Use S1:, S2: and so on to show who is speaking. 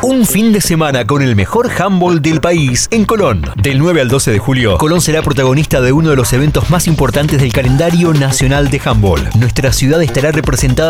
S1: Un fin de semana con el mejor handball del país en Colón. Del 9 al 12 de julio, Colón será protagonista de uno de los eventos más importantes del calendario nacional de handball. Nuestra ciudad estará representada